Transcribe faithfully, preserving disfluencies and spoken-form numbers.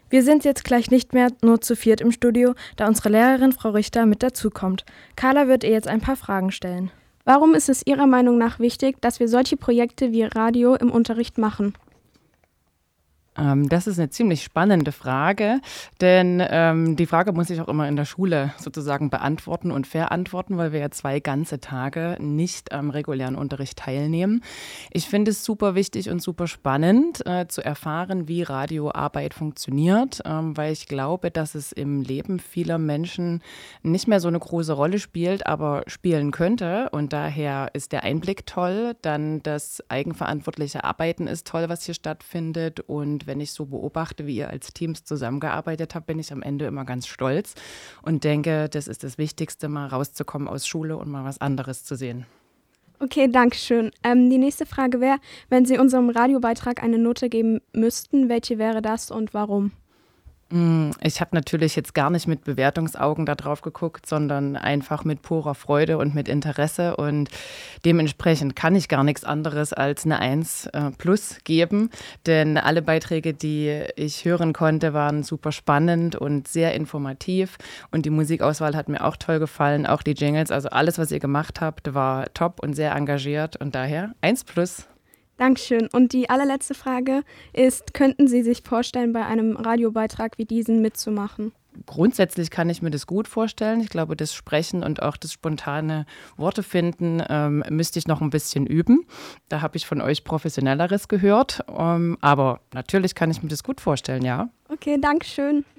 Wir sind jetzt gleich nicht mehr nur zu viert im Studio, da unsere Lehrerin Frau Richter mit dazukommt. Carla wird ihr jetzt ein paar Fragen stellen. Warum ist es Ihrer Meinung nach wichtig, dass wir solche Projekte wie Radio im Unterricht machen? Ähm, das ist eine ziemlich spannende Frage, denn ähm, die Frage muss ich auch immer in der Schule sozusagen beantworten und verantworten, weil wir ja zwei ganze Tage nicht am regulären Unterricht teilnehmen. Ich finde es super wichtig und super spannend äh, zu erfahren, wie Radioarbeit funktioniert, ähm, weil ich glaube, dass es im Leben vieler Menschen nicht mehr so eine große Rolle spielt, aber spielen könnte. Und daher ist der Einblick toll, dann das eigenverantwortliche Arbeiten ist toll, was hier stattfindet. Und wenn ich so beobachte, wie ihr als Teams zusammengearbeitet habt, bin ich am Ende immer ganz stolz und denke, das ist das Wichtigste, mal rauszukommen aus Schule und mal was anderes zu sehen. Okay, danke schön. Ähm, die nächste Frage wäre, wenn Sie unserem Radiobeitrag eine Note geben müssten, welche wäre das und warum? Ich habe natürlich jetzt gar nicht mit Bewertungsaugen da drauf geguckt, sondern einfach mit purer Freude und mit Interesse. Und dementsprechend kann ich gar nichts anderes als eine eins äh, plus geben. Denn alle Beiträge, die ich hören konnte, waren super spannend und sehr informativ. Und die Musikauswahl hat mir auch toll gefallen, auch die Jingles. Also alles, was ihr gemacht habt, war top und sehr engagiert. Und daher eins plus. Dankeschön. Und die allerletzte Frage ist, könnten Sie sich vorstellen, bei einem Radiobeitrag wie diesen mitzumachen? Grundsätzlich kann ich mir das gut vorstellen. Ich glaube, das Sprechen und auch das spontane Worte finden ähm, müsste ich noch ein bisschen üben. Da habe ich von euch Professionelleres gehört. Ähm, aber natürlich kann ich mir das gut vorstellen, ja. Okay, danke schön.